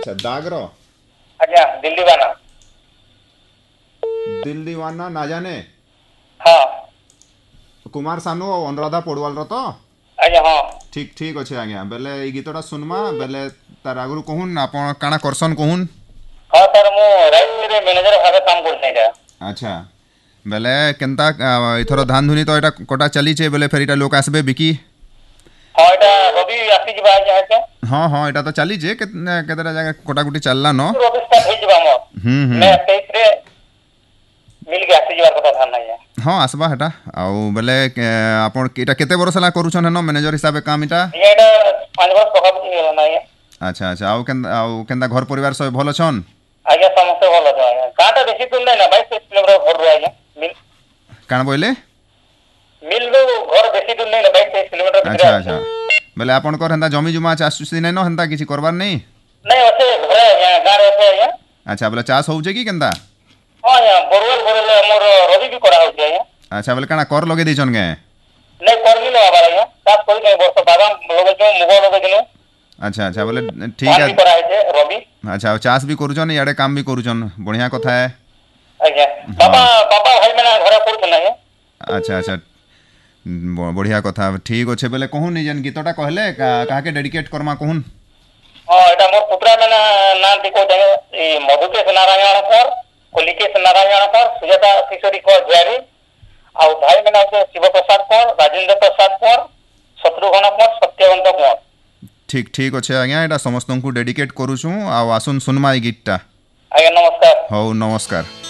अच्छा दागरो आज्ञा दिल्ली बाना दिल दीवाना ना जाने हाँ कुमार सानू और अनुराधा पौडवाल रो तो आज्ञा हाँ ठीक ठीक अच्छे आज्ञा बेले ये गीतटा सुनमा बेले तार आगु कहून आपण काना करसन कहून हाँ सर मु राइस मिल मैनेजर भावे काम करते हैं अच्छा बेले केनता इथर धान धुनी तो एटा कोटा चली छे बेले फेर इटा लोक आसबे बिकी हाँ एटा रवि आसी जीवा आज्ञा है हाँ हाँ एटा तो चली छे केतरा जगह कोटाकुटी चलला न रवि स्टार्ट हो जीवा मोर मैं 23 रे मिल के आसी जीवार कथा धान नहीं है हाँ आसबा हेटा आउ बेले आपण इटा केते बरस ला करूछन न मैनेजर हिसाब काम इटा एटा 5 वर्ष पका गेला नहीं है अच्छा अच्छा आउ केनता घर परिवार सब भल छन आज्ञा समस्त भल छ आज्ञा काटा बेसी दूर नहीं ना 22 किलोमीटर घर रो आज्ञा मिल काण बोले मिल रो घर बेसी दूर नहीं ना 22 किलोमीटर अच्छा अच्छा बेले आपण कर हेंता जमी जुमा चाष नै न हेंता किछि करबार नै नहीं ओसे घरे आज्ञा गारे ओसे आज्ञा अच्छा बेले चाष होउजे की केनता हाँ आज्ञा बोरवेल मोर रवि भी करा होउছে आज्ञा अच्छा बेले काना कर लगे दिछन गे नहीं करमी लो आबार आज्ञा साफ कोई नहीं वर्ष बादाम लगे जो मुगो लगे दिनो अच्छा अच्छा बोले ठीक पानी है करा है रवि अच्छा चाष भी करूछन याडे काम भी करूछन बढ़िया कथा है आज्ञा पापा पापा भाई मैंने घरे पड़ नहीं है अच्छा अच्छा बढ़िया कथा ठीक अच्छे बेले कहून निजन गीतटा कहले काहा के डेडिकेट करमा कहून हाँ एटा मोर पुत्रा मैंने नाम दिको दे ए मधुकेश नारायण कर कलिकेश नारायण कर सुजाता किशोरी कर जारी आ भाई मैंने शिव प्रसाद कर राजेंद्र प्रसाद कर शत्रुघ्न कर सत्यवंत कर ठीक ठीक अच्छे आज्ञा एटा समस्त को डेडिकेट करूछु आ आसुन सुनमा ई गीतटा आज्ञा नमस्कार हौ नमस्कार।